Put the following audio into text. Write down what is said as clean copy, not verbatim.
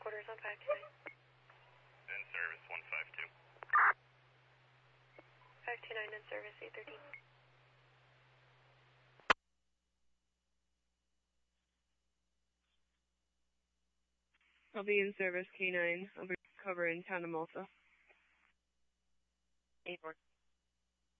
quarters on 529. In service 152. 529 in service 813. I'll be in service K9. I'll be covering Tandem also. 814.